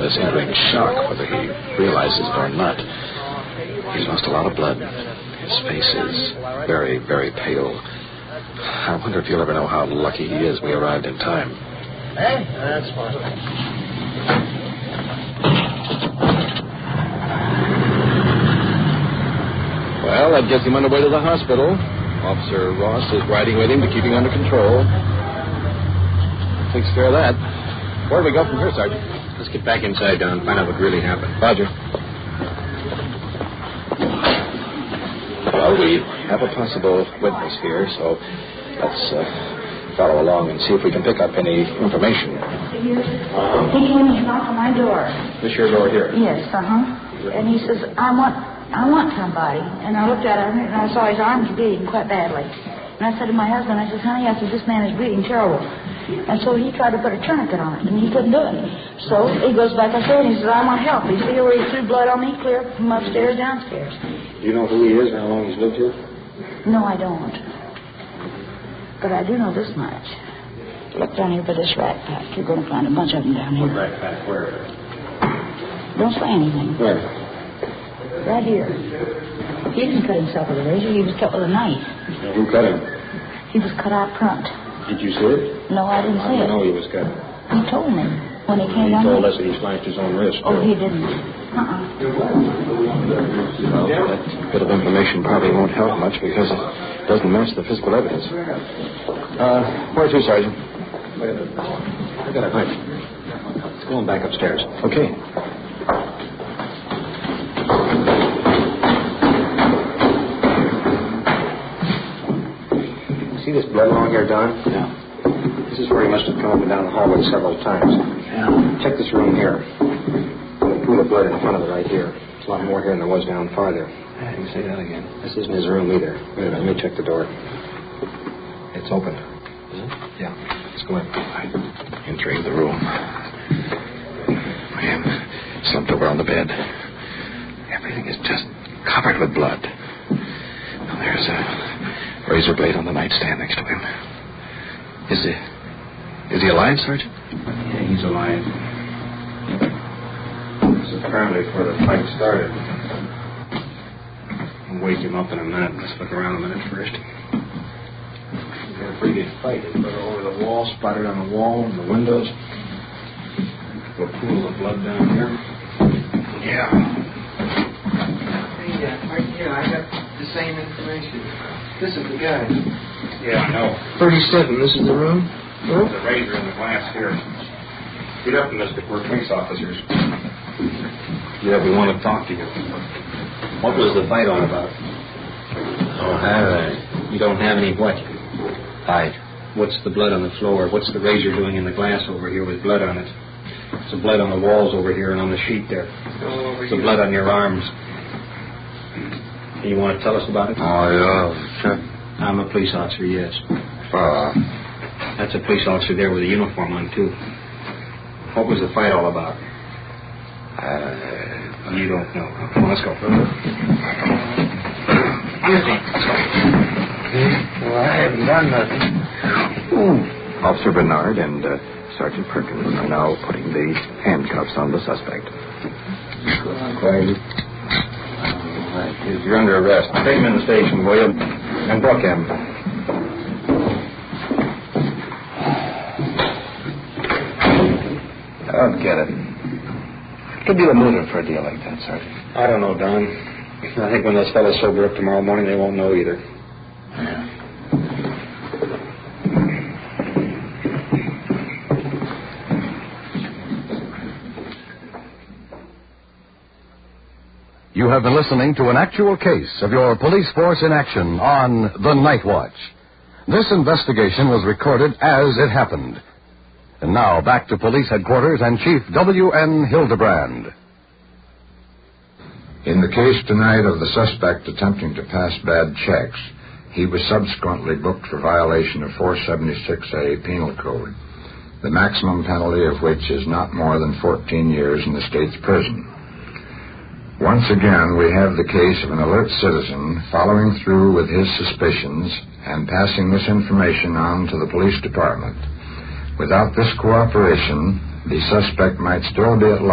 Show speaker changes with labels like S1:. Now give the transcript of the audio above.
S1: this entering shock, whether he realizes it or not. He's lost a lot of blood. His face is very, very pale. I wonder if you'll ever know how lucky he is we arrived in time.
S2: Hey, that's fine.
S1: Well, that gets him underway to the hospital. Officer Ross is riding with him to keep him under control. Takes care of that. Where do we go from here, Sergeant?
S3: Let's get back inside, Don, and find out what really happened.
S1: Roger. Well, we have a possible witness here, so let's follow along and see if we can pick up any information.
S4: He came and knocked on my door.
S1: This your door here?
S4: Yes, And he says, I want somebody. And I looked at him, and I saw his arms bleeding quite badly. And I said to my husband, I said, honey, this man is bleeding terrible. And so he tried to put a tourniquet on it, and he couldn't do it. So he goes back upstairs, and he says, I want help. You see where he threw blood on me, clear from upstairs, downstairs.
S3: Do you know who he is and how long he's lived here?
S4: No, I don't. But I do know this much. Look down here by this rat pack. You're going to find a bunch of them down here.
S3: What rat pack? Where?
S4: Don't say anything.
S3: Where?
S4: Right here. He didn't cut himself with a razor. He was cut with a knife.
S3: Now, who cut him?
S4: He was cut out front.
S3: Did you see it?
S4: No, I didn't see it.
S3: I know he was cut.
S4: He told me when he came
S3: He
S4: down.
S3: told us that he slashed his own wrist.
S4: Oh, he didn't.
S1: Well, that bit of information probably won't help much because it doesn't match the physical evidence. Where to, Sergeant?
S3: I got a hunch. Let's go on back upstairs.
S1: Okay.
S3: See this blood along here, Don?
S1: Yeah.
S3: This is where he must have come up and down the hallway several times.
S1: Yeah.
S3: Check this room here. There's a pool of blood in front of it right here. There's a lot more here than there was down farther.
S1: I didn't say that again.
S3: This isn't his room either. Wait a minute, let me check the door. It's open.
S1: Is it?
S3: Yeah. Let's go in.
S1: Entering the room. Man, slumped over on the bed. Everything is just covered with blood. Now, there's a razor blade on the nightstand next to him. Is he alive, Sergeant?
S3: Yeah, he's alive. This is apparently where the fight started. I'll wake him up in a minute. Let's look around a minute first. We had a pretty good fight. They put it over the wall, splattered on the wall and the windows. A pool of blood down here.
S1: Yeah.
S2: Hey, right here, I got the same information. This is the guy.
S3: Yeah, I know.
S2: 37, this is the room?
S3: There's a razor in the glass here. Get up, Mr. We're police officers. Yeah, we want to talk to you. What was the fight all about?
S2: Don't have any.
S3: You don't have any what?
S2: Fight.
S3: What's the blood on the floor? What's the razor doing in the glass over here with blood on it? It's the blood on the walls over here and on the sheet there. It's the blood on your arms. You want to tell us about it?
S2: Oh, yeah, sure.
S3: I'm a police officer, yes. That's a police officer there with a uniform on, too. What was the fight all about? You don't know. Come on, let's go. Let's go.
S2: Well, I haven't done nothing.
S1: Officer Bernard and Sergeant Perkins are now putting the handcuffs on the suspect.
S3: Quiet. You're under arrest. Take him in the station, will you? And book him.
S1: I don't get it. Could be the motive for a deal like that, Sergeant.
S3: I don't know, Don. I think when those fellows sober up tomorrow morning, they won't know either.
S1: Yeah.
S5: You have been listening to an actual case of your police force in action on The Night Watch. This investigation was recorded as it happened. And now back to police headquarters and Chief W.N. Hildebrand.
S6: In the case tonight of the suspect attempting to pass bad checks, he was subsequently booked for violation of 476A Penal Code, the maximum penalty of which is not more than 14 years in the state's prison. Once again, we have the case of an alert citizen following through with his suspicions and passing this information on to the police department. Without this cooperation, the suspect might still be at large.